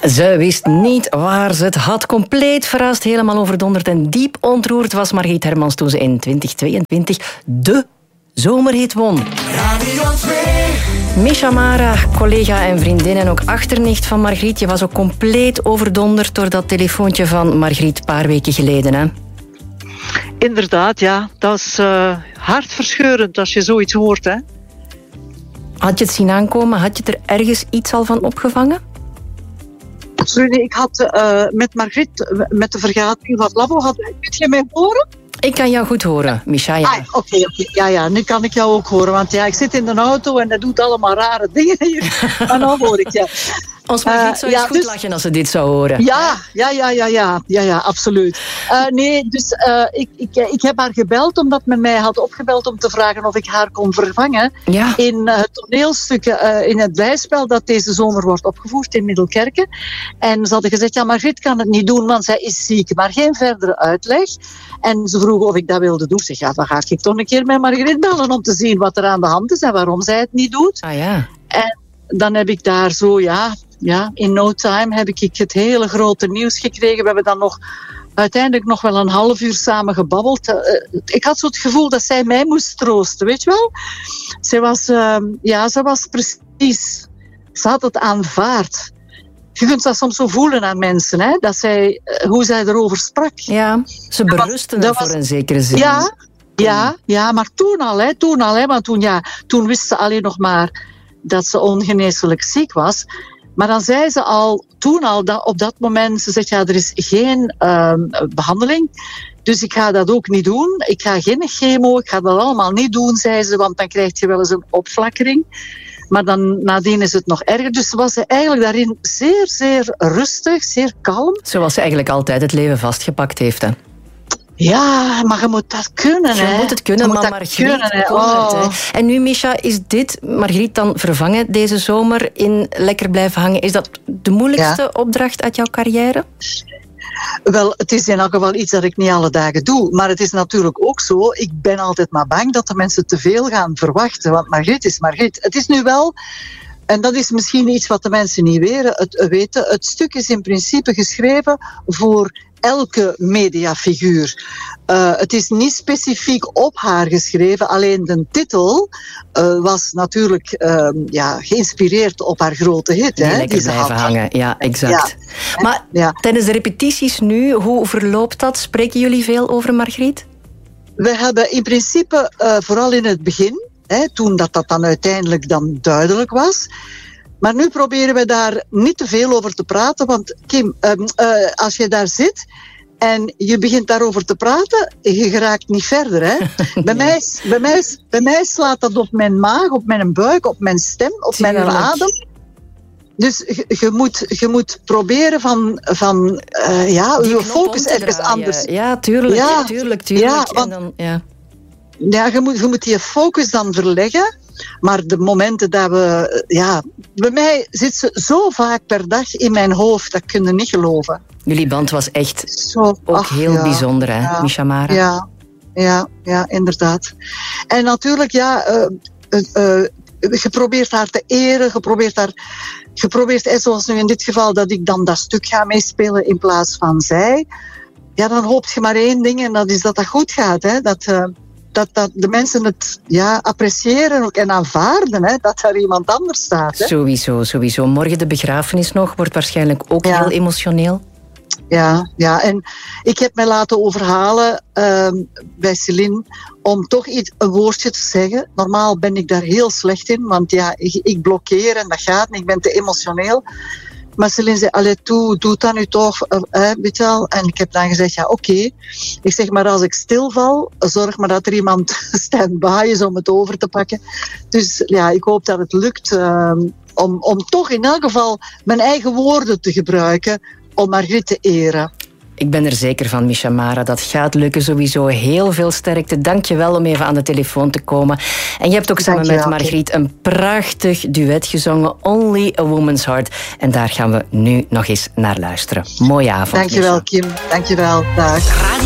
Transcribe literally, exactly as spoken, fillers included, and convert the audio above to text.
Ze wist niet waar ze het had. Compleet verrast, helemaal overdonderd en diep ontroerd was Margriet Hermans toen ze in twintig tweeëntwintig de zomerhit won. Radio twee. Misha Mara, collega en vriendin en ook achternicht van Margriet. Je was ook compleet overdonderd door dat telefoontje van Margriet een paar weken geleden, hè? Inderdaad, ja. Dat is uh, hartverscheurend als je zoiets hoort, hè. Had je het zien aankomen? Had je er ergens iets al van opgevangen? Sorry, ik had uh, met Margriet, met de vergadering van Labo, had, kunt je mij horen? Ik kan jou goed horen, Misha. Ja. Ah, Oké, okay, okay. ja, ja, nu kan ik jou ook horen. Want ja, ik zit in de auto en dat doet allemaal rare dingen hier. Maar nou hoor ik je. Ons Margriet zou uh, eens ja, goed dus, lachen als ze dit zou horen. Ja, ja, ja, ja, ja, ja, ja absoluut. Uh, nee, dus uh, ik, ik, ik heb haar gebeld omdat men mij had opgebeld om te vragen of ik haar kon vervangen ja. in uh, het toneelstuk, uh, in het blijspel dat deze zomer wordt opgevoerd in Middelkerken. En ze hadden gezegd, ja, Margriet kan het niet doen, want zij is ziek. Maar geen verdere uitleg. En ze vroegen of ik dat wilde doen. Ik zeg, ja, dan ga ik toch een keer met Margriet bellen om te zien wat er aan de hand is en waarom zij het niet doet. Ah ja. En dan heb ik daar zo, ja, ja, in no time heb ik het hele grote nieuws gekregen. We hebben dan nog uiteindelijk nog wel een half uur samen gebabbeld. Uh, ik had zo het gevoel dat zij mij moest troosten, weet je wel? Zij was, uh, ja, ze was precies, ze had het aanvaard. Je kunt dat soms zo voelen aan mensen, hè? Dat zij, hoe zij erover sprak. Ja, ze berusten er voor een zekere zin. Ja, ja, ja, maar toen al, hè, toen al, hè, want toen, ja, toen wist ze alleen nog maar dat ze ongeneeslijk ziek was. Maar dan zei ze al, toen al, dat op dat moment, ze zegt, ja, er is geen uh, behandeling, dus ik ga dat ook niet doen. Ik ga geen chemo, ik ga dat allemaal niet doen, zei ze, want dan krijg je wel eens een opflakkering. Maar dan nadien is het nog erger. Dus was ze eigenlijk daarin zeer, zeer rustig, zeer kalm. Zoals ze eigenlijk altijd het leven vastgepakt heeft, hè? Ja, maar je moet dat kunnen, je hè. Je moet het kunnen, je maar Margriet kon het, hè. Oh. En nu, Misha, is dit Margriet dan vervangen deze zomer in lekker blijven hangen? Is dat de moeilijkste ja. opdracht uit jouw carrière? Wel, het is in elk geval iets dat ik niet alle dagen doe. Maar het is natuurlijk ook zo, ik ben altijd maar bang dat de mensen te veel gaan verwachten. Want Margriet is Margriet. Het is nu wel, en dat is misschien iets wat de mensen niet weten, het stuk is in principe geschreven voor elke mediafiguur. Uh, het is niet specifiek op haar geschreven, alleen de titel uh, was natuurlijk uh, ja, geïnspireerd op haar grote hit. Die hè, lekker die ze blijven had. hangen, ja, exact. Ja. Maar ja. tijdens de repetities nu, hoe verloopt dat? Spreken jullie veel over Margriet? We hebben in principe, uh, vooral in het begin, hè, toen dat, dat dan uiteindelijk dan duidelijk was. Maar nu proberen we daar niet te veel over te praten, want Kim, um, uh, als je daar zit en je begint daarover te praten, je geraakt niet verder. Hè? bij, mij, bij, mij, bij mij slaat dat op mijn maag, op mijn buik, op mijn stem, op Tuurlijk. mijn adem. Dus je, je, moet, je moet proberen van, van uh, ja, je focus ergens anders. Ja, tuurlijk, ja, tuurlijk, tuurlijk. Ja, want, en dan, ja. ja je, moet, je moet die focus dan verleggen. Maar de momenten dat we... Ja, bij mij zit ze zo vaak per dag in mijn hoofd, dat kun je niet geloven. Jullie band was echt zo, ook ach, heel ja, bijzonder, hè, ja, Misha Mara? Ja, ja, ja, inderdaad. En natuurlijk, ja... Uh, uh, uh, je probeert haar te eren, je probeert haar... Je probeert, eh, zoals nu in dit geval, dat ik dan dat stuk ga meespelen in plaats van zij. Ja, dan hoopt je maar één ding en dat is dat dat goed gaat, hè. Dat... Uh, Dat, dat de mensen het ja, appreciëren ook en aanvaarden, hè, dat er iemand anders staat. Hè. Sowieso, sowieso. Morgen de begrafenis nog, wordt waarschijnlijk ook ja. heel emotioneel. Ja, ja, en ik heb mij laten overhalen uh, bij Céline om toch iets, een woordje te zeggen. Normaal ben ik daar heel slecht in, want ja, ik, ik blokkeer en dat gaat niet, ik ben te emotioneel. Maar Céline zei, allee, toe, doe dat nu toch, uh, weet je wel. En ik heb dan gezegd, ja, oké. Okay. Ik zeg, maar als ik stilval, zorg maar dat er iemand stand-by is om het over te pakken. Dus ja, ik hoop dat het lukt uh, om, om toch in elk geval mijn eigen woorden te gebruiken om Margriet te eren. Ik ben er zeker van, Misha Mara. Dat gaat lukken sowieso. Heel veel sterkte. Dank je wel om even aan de telefoon te komen. En je hebt ook samen met Margriet een prachtig duet gezongen. Only a Woman's Heart. En daar gaan we nu nog eens naar luisteren. Mooie avond. Dank je wel, Kim. Dank je wel. Dag.